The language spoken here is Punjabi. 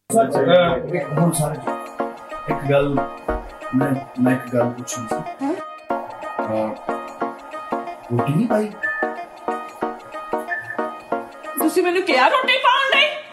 सच एक ਹੁਣ ਸਾਰੇ ਇੱਕ ਗੱਲ ਮੈਂ ਇੱਕ ਗੱਲ ਪੁੱਛਣੀ ਸੀ ਰੋਟੀ ਨਹੀਂ ਪਾਈ ਤੁਸੀਂ ਮੈਨੂੰ ਕਿਹਾ ਰੋਟੀ ਪਾਉਣ ਲਈ